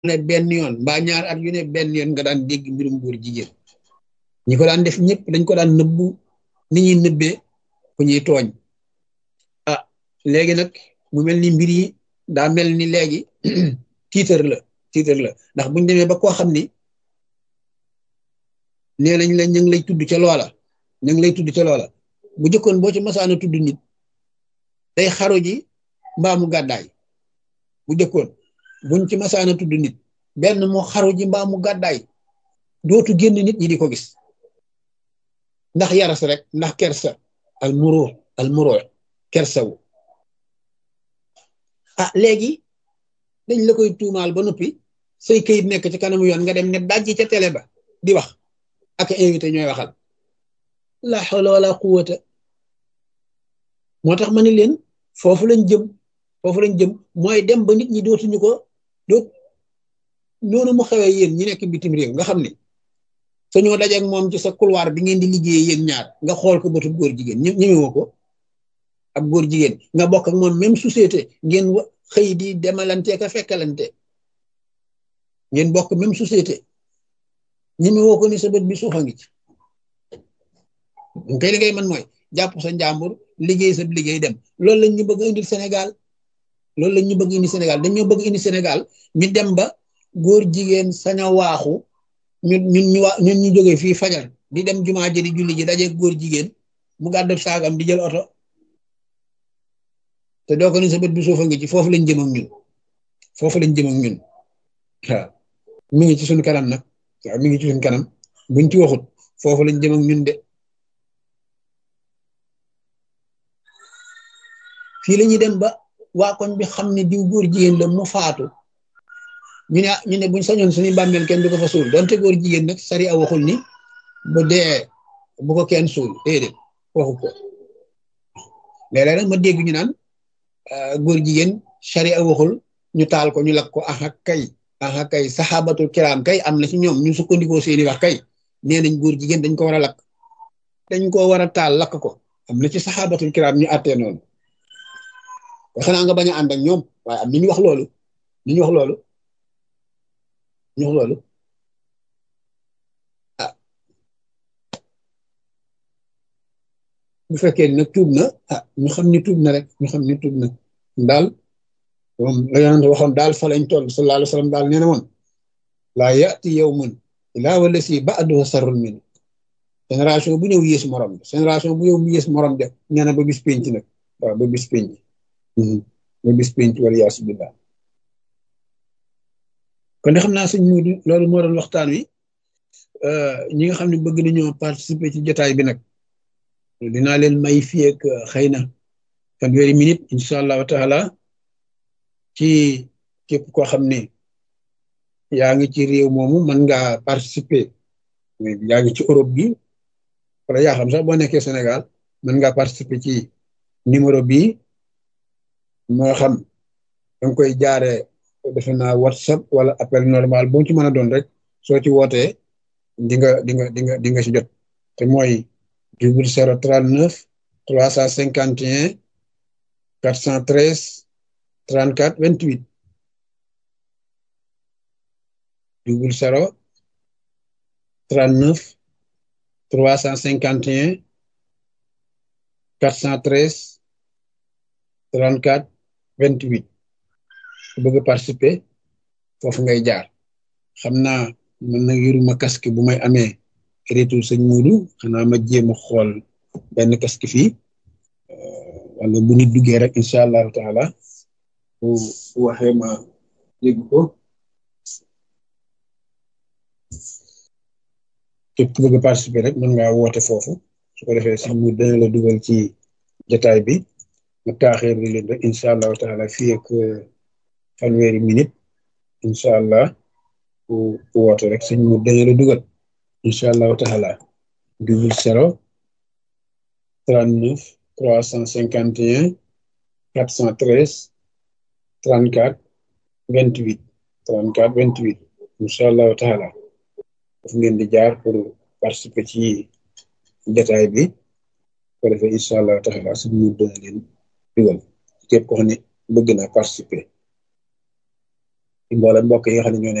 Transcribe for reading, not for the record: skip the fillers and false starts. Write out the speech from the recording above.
ne benn yoon mbaa ñaar at yu ne benn yoon nga daan dégg mbirum góor jigéen ñi ko daan def ñëpp dañ ko daan nëbbu ni ñuy nëbbee ku ñuy tooñ ah léegi nag mu mel ni mbir yi daa mel ni léegi tiitar la ndax buñ demee ba koo xam ni nee nañ la ñu ngi lay tudd ca loola ñu ngi lay tudd ca loola bu jëkkoon boo ci masaana tudd nit day xaru ji mbaamu gàddaay bu jëkkoon buñ ci masaana tudd nit benn mu xaru ji mbaamu gàddaay dootu génn nit ñi di ko gis ndax yaras rek ndax kersa al muru kersawu ah léegi dañ la koy tuumaal ba noppi say këyit nekk ci kanamu yoon nga dem ne dajji ca télé ba di wax ak invité ñooy waxal la hawla wala quwwata moo tax ma ne leen foofu lañ jëm mooy dem ba nit ñi dootuñu ko doot noonu mu xewee yéen ñi nekk bitim réew nga xam ne sañoo dajeeg moom ci sa couloir bi ngeen di liggéeyee yéen ñaar nga xool ko bëtu góor jigéen ñemewoo ko ab góor jigéen nga bokk ak moom même société ngeen xëy di demalante ka fekkalante ngeen bokk même société ñemewoo ko ni sa bët bi suuxa ngi ci kay li ngay man mooy jàpp sa njàmbur liggéey sa liggéey dem loolu lañ ñu bëgg indil Sénégal dañoo bëgg indi Sénégal ñu dem ba góor jigéen sañ a waaxu ñun ñu jógee fii fajar di dem jumaa ji di julli ji daje góor jigéen mu gàddu saagam di jël oto te doo ko ni sa bët bi suufa ngi ci foofu lañ jëm ak ñun waaw mi ngi ci suñu kanam nag waaw mi ngi ci suñu kanam buñ ci waxut foofu lañ jëm ak ñun de fii la ñuy dem ba waa koñ bi xam ne diw góor jigéen la mu faatu ñu ne buñ sañoon suñu bàmmeel kenn du ko fa suul donte góor jigéen nag sari a waxul ni bu dee bu ko kenn suul déedéet waxu ko léeg-léeg nag ma dégg ñu naan góor jigéen sari a waxul ñu taal ko ñu lakk ko aha kay saxaabatul kiraam kay am na ci ñoom ñu sukkandikoo seeni wax kay nee nañ góor jigéen dañ ko war a lakk dañ ko war a taal lakk ko am na ci saxaabatul kiraam ñu àttee noonu xanaa nga bañ a ànd ak ñoom waaye am ñu wax loolu ah bu fekkee nag tuub na ah ñu xam ni tuub na rek daal moom la yonent waxoon daal fa lañ toll sallallahu alayhi wa sallam daal nee na woon laa yati yawmun illaa wallasi ba'duhu sarrun min génération bu ñëw yées morom de nee na ba bis penc nag waaw ba bis penc wala yaasu billah kon de xam naa sëñ Muudu loolu moo doon waxtaan wi ñi nga xam ne bëgg nañoo participer ci jotaay bi nag dinaa leen may fii ak xëy na fanweeri minute incha allahu taala ci képp koo xam ne yaa ngi ci réew moomu mën ngaa participer yaa ngi ci Europe bi wala yaa xam sax boo nekkee Sénégal mën ngaa participer ci numéro bi moo xam danga koy jaaree defe naa WhatsApp wala appel normal bu mu ci mën a doon rek soo ci wootee di nga ci jot te mooy 0039 351 413 34 28 0039 351 413 34 28 ku bëgg a participer foofu ngay jaar xam naa mën na yoruma casque bu may amee retour sëñ Muudu xanaa ma jéem a xool benn casque fii wala bu nit duggee rek incha allahu taala bu waxee ma dégg ko képp ku bëgg a participer rek mën ngaa woote foofu su ko defee sëñ Muudu dana la dugal ci jotaay bi ma taaxeer li leen rek incha allahu taala fii ak fanweeri minute incha allah ku woote rek sëñ Muudu dana la dugal incha allahu taala 00 39 351 413 34 28 incha allahu taala daf ngeen di jaar pour participer ci jotaay bi ko defee incha allahu taala sëñ Muudu dana leen dugal képp ko xam ne bëgg na participer mboolem mbokk yi nga xam ne ñoo